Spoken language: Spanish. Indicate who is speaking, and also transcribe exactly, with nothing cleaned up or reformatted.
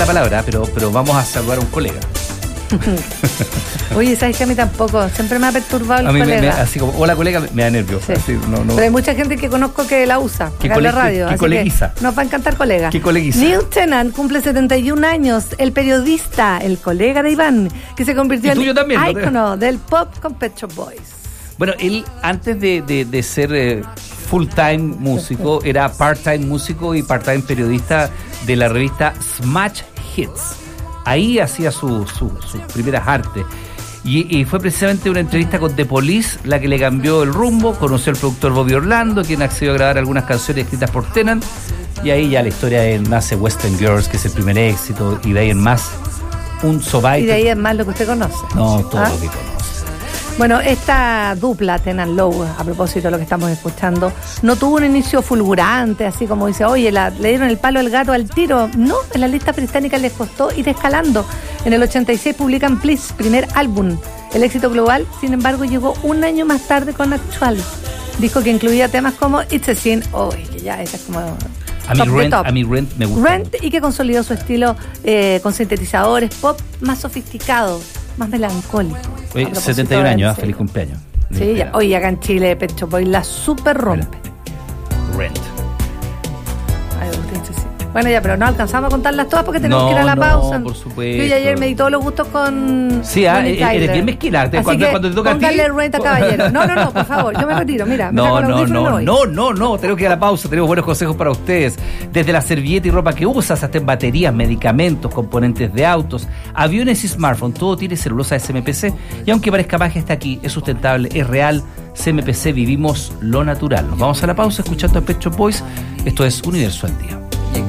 Speaker 1: la palabra, pero, pero vamos a saludar a un colega.
Speaker 2: Oye, ¿sabes que a mí tampoco? Siempre me ha perturbado el
Speaker 1: a mí
Speaker 2: colega.
Speaker 1: Me, me, así como, hola colega, me da nervios.
Speaker 2: Sí.
Speaker 1: Así, no, no.
Speaker 2: Pero hay mucha gente que conozco que la usa
Speaker 1: ¿Qué
Speaker 2: acá en la
Speaker 1: cole-
Speaker 2: radio.
Speaker 1: qué
Speaker 2: así
Speaker 1: coleguiza?
Speaker 2: que nos va a encantar colega.
Speaker 1: ¿Qué coleguiza?
Speaker 2: Neil Tennant cumple setenta y un años, el periodista, el colega de Iván, que se convirtió
Speaker 1: Y tuyo
Speaker 2: en
Speaker 1: también, ¿no?
Speaker 2: ícono del pop con Pet Shop Boys.
Speaker 1: Bueno, él antes de, de, de ser eh, full-time músico, era part-time músico y part-time periodista de la revista Smash Hits. Ahí hacía su, su, sus primeras artes. Y, y fue precisamente una entrevista con The Police la que le cambió el rumbo. Conoció al productor Bobby Orlando, quien accedió a grabar algunas canciones escritas por Tennant. Y ahí ya la historia de nace Western Girls, que es el primer éxito, y de ahí en más un sobaito.
Speaker 2: Y de ahí es más lo que usted conoce.
Speaker 1: No, todo
Speaker 2: ¿Ah?
Speaker 1: lo que conoce.
Speaker 2: Bueno, esta dupla, Tennant Lowe, a propósito de lo que estamos escuchando, no tuvo un inicio fulgurante, así como dice, oye, la, le dieron el palo al gato al tiro. No, en las listas británicas les costó ir escalando. En el ochenta y seis publican Please, primer álbum. El éxito global, sin embargo, llegó un año más tarde con Actual. Disco que incluía temas como It's a Sin, oye, que ya esa es como...
Speaker 1: A mí,
Speaker 2: top de
Speaker 1: Rent,
Speaker 2: top.
Speaker 1: a mí Rent me gusta.
Speaker 2: Rent, y que consolidó su estilo eh, con sintetizadores pop más sofisticado, más melancólico.
Speaker 1: Oye,
Speaker 2: A propósito
Speaker 1: setenta y un
Speaker 2: de
Speaker 1: años,
Speaker 2: él,
Speaker 1: ¿eh?
Speaker 2: sí.
Speaker 1: Feliz cumpleaños.
Speaker 2: Sí, ya. Oye, acá en Chile, Pet Shop Boys la super rompe.
Speaker 1: Rent.
Speaker 2: Ay, sí, sí. Bueno, ya, pero no alcanzamos a contarlas todas porque tenemos
Speaker 1: No,
Speaker 2: que ir a la
Speaker 1: no,
Speaker 2: pausa.
Speaker 1: por supuesto.
Speaker 2: Yo ya ayer me di todos los gustos con.
Speaker 1: Sí, ah,
Speaker 2: Bonnie
Speaker 1: eres
Speaker 2: Tyler.
Speaker 1: bien mezquina.
Speaker 2: Así
Speaker 1: Cuando-
Speaker 2: que
Speaker 1: cuando te toca a ti-
Speaker 2: póngale Rent a caballero. No, no, no, por favor, yo me retiro. Mira, me
Speaker 1: No,
Speaker 2: saco el
Speaker 1: no,
Speaker 2: audífono y me
Speaker 1: no,
Speaker 2: voy.
Speaker 1: no, no, no, tenemos que ir a la pausa, tenemos buenos consejos para ustedes. Desde la servilleta y ropa que usas hasta en baterías, medicamentos, componentes de autos, aviones y smartphones, todo tiene celulosa S M P C. Y aunque parezca magia, está aquí, es sustentable, es real. C M P C, vivimos lo natural. Nos vamos a la pausa escuchando a Pet Shop Boys. Esto es Universo al Día.